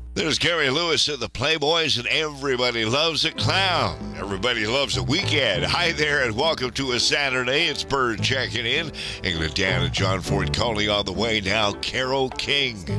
There's Gary Lewis of the Playboys, and everybody loves a clown. Everybody loves a weekend. Hi there, and welcome to a Saturday. It's Bird checking in. England Dan and John Ford calling on the way now. Carole King.